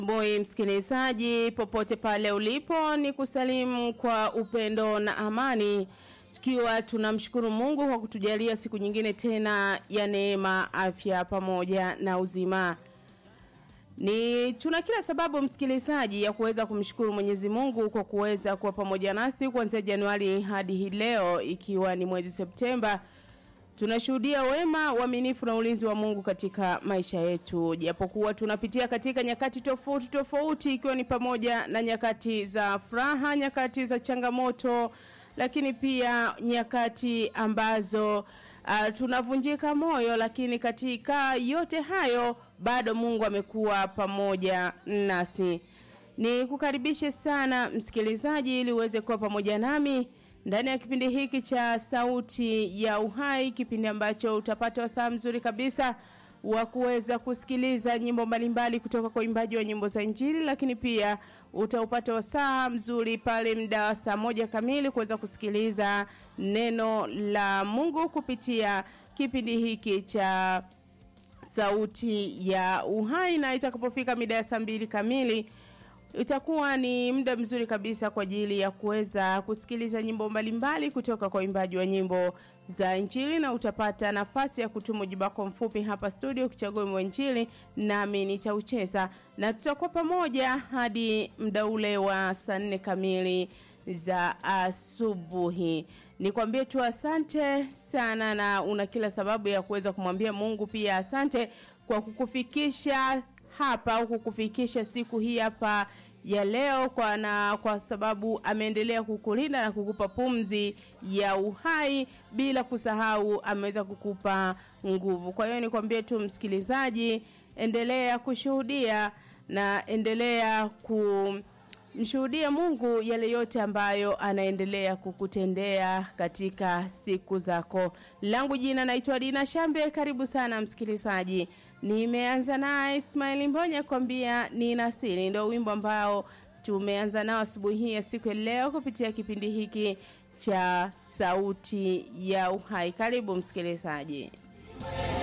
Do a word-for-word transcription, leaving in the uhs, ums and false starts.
Boy msikilizaji popote pale ulipo, ni kusalimu kwa upendo na amani, tukiwa tunamshukuru Mungu kwa kutujalia siku nyingine tena ya neema, afya pamoja na uzima. Ni tuna kila sababu msikilizaji ya kuweza kumshukuru Mwenyezi Mungu kwa kuweza kuwa pamoja nasi kuanzia Januari hadi hii leo, ikiwa ni mwezi Septemba. Tunashuhudia wema, uaminifu na ulinzi wa Mungu katika maisha yetu. Japokuwa tunapitia katika nyakati tofauti tofauti, ikiwa ni pamoja na nyakati za furaha, nyakati za changamoto, lakini pia nyakati ambazo uh, tunavunjika moyo, lakini katika yote hayo bado Mungu amekuwa pamoja nasi. Ni kukaribishe sana msikilizaji ili uweze kuwa pamoja nami ndani ya kipindi hiki cha Sauti ya Uhai, kipindi ambacho utapata wasaa mzuri kabisa wa kuweza kusikiliza nyimbo mbalimbali kutoka kwa waimbaji wa nyimbo za Injili, lakini pia utaupata wasaa mzuri pale muda wa saa moja kamili kuweza kusikiliza neno la Mungu kupitia kipindi hiki cha Sauti ya Uhai, na itakapofika mida ya saa mbili kamili itakuwa ni muda mzuri kabisa kwa ajili ya kuweza kusikiliza nyimbo mbalimbali kutoka kwa waimbaji wa nyimbo za Injili, na utapata nafasi ya kutuma ujumbe wako mfupi hapa studio ukichagua wimbo wa Injili nami nitaucheza, na tutakuwa pamoja hadi muda ule wa saa nne kamili za asubuhi. Nikwambie tu asante sana, na una kila sababu ya kuweza kumwambia Mungu pia asante kwa kukufikisha hapa au kukufikisha siku hii hapa ya leo, kwa na kwa sababu ameendelea kukulinda na kukupa pumzi ya uhai, bila kusahau ameweza kukupa nguvu. Kwa hiyo nikwambie tu msikilizaji, endelea kushuhudia na endelea kumshuhudia Mungu yale yote ambayo anaendelea kukutendea katika siku zako. Langu jina naitwa Dina Shambe. Karibu sana msikilizaji. Nimeanza na Ismail Mbonya kwambia ni nasiri, ndio wimbo ambao tumeanza nao asubuhi hii ya siku ya leo kupitia kipindi hiki cha Sauti ya Uhai. Karibu msikilizaji.